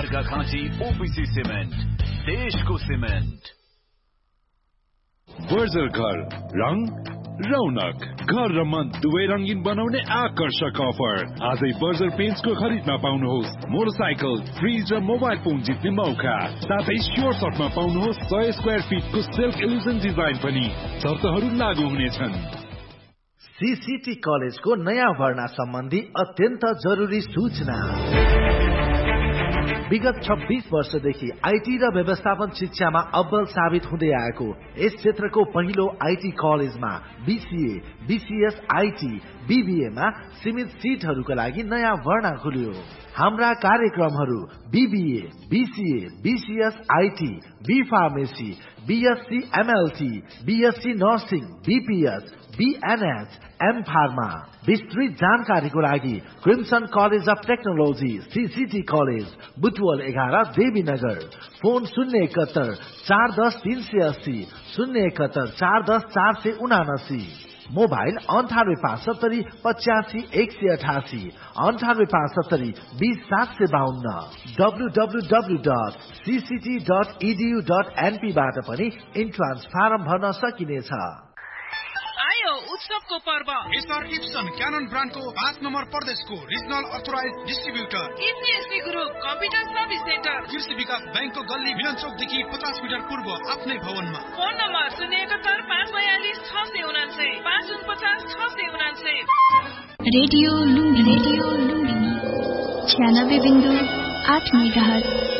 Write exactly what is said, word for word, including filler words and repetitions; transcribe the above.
Arghakhanchi OPC cement, देशको cement. Berger घर, रङ रौनक, घर र मन दुवै रंगीन बनाउने आकर्षक अफर। आजै बर्जर पेन्ट्सको खरिदमा पाउनुहोस् मोटरसाइकल, फ्रिज र मोबाइल फोन जित्ने मौका। साथै स्योर सर्टमा पाउनुहोस् सय स्क्वायर फिटको सेल्फ इल्युजन डिजाइन पनि। शर्तहरू लागू हुनेछन्। सीसीटी कलेजको नयाँ भर्ना सम्बन्धी अत्यन्त जरुरी सूचना। विगत छब्बीस वर्षदेखि आईटी र व्यवस्थापन शिक्षामा अब्बल साबित हुँदै आएको यस क्षेत्रको पहिलो आईटी कलेजमा बीसीए, बीसीएस आईटी, बीबीएमा सीमित सिटहरूका लागि नयाँ भर्ना खुल्यो। हाम्रा कार्यक्रमहरू BBA, BCA, BCS IT, be pharmacy, BSc MLT, BSc nursing, BPS, बीएनएच, am pharma. विस्तृत जानकारीको लागि crimson college of technology CCT college, Butwal एघार, देवीनगर। फोन शून्य एकहत्तर चार दस तीन सय अस्सी, शून्य एकहत्तर चार दस चार सय उनासी। मोबाइल अन्ठानब्बे पाँच सत्तरी पचासी एक सय अठासी, अन्ठानब्बे पाँच सत्तरी बीस सात सय बाहन्न। W W W dot CCT dot edu dot NP बाट पनि इन्ट्रान्स फारम भर्न सकिनेछ। उत्सवको पर्व एसआर इप्सन क्यानन ब्रान्डको पाँच नम्बर प्रदेशको regional authorise distributor इसिएससी group computer service centre कृषि विकास बैंकको गल्ली मिलन चौकदेखि पचास मिटर पूर्व आफ्नै भवनमा। फोन नम्बर शून्य एकहत्तर पाँच बयालिस छ सय उनान्सय, पाँच उनपचास छ सय उनान्सय। रेडियो लुम्बिनी, रेडियो लुम्बिनी छ्यानब्बे बिन्दु आठ मेगाहर्ज।